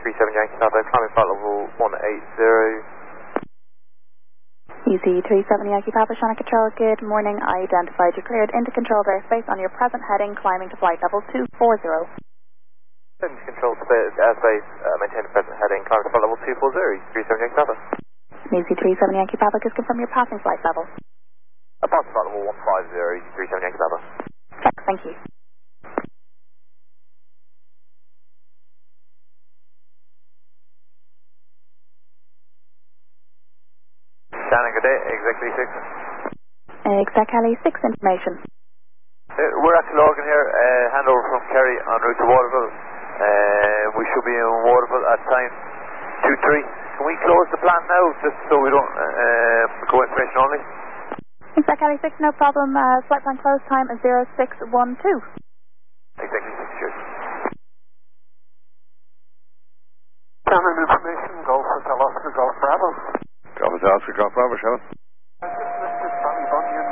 37 Yankee Papa, climbing flight level 180. EC37 Yankee Papa, Shannon Control, good morning. I identified you cleared into controlled airspace on your present heading, climbing to flight level 240. Into controlled airspace, maintain the present heading, climbing to flight level 240, EC37 Yankee Papa. EC37 Yankee Papa, just confirm your passing flight level. Passing flight level 150, EC37 Yankee Papa. Check, thank you. Shannon, good day, Exec 36. Exec Heli 6 information. We're at Logan here, handover from Kerry en route to Waterville. We should be in Waterville at time 23. Can we close the plant now, just so we don't go information only? Exec Heli 6, no problem. Flight plan close time is 0612. Exactly, cheers. Shannon information, Golf Hotel Oscar, Golf Bravo. Golf Hotel Oscar, Golf Bravo, Shannon. Sally Bunyan,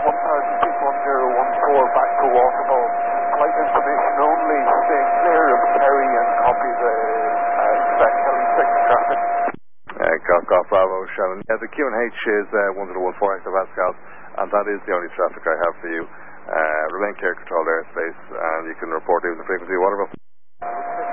1014 back to Waterville. Flight information only, stay clear of Kerry and copy the Exec Heli 6 traffic. Golf Bravo, Shannon. Yeah, the QNH is 1014 hectopascals, and that is the only traffic I have for you. Remain clear, controlled airspace, and you can report even the frequency of Waterville.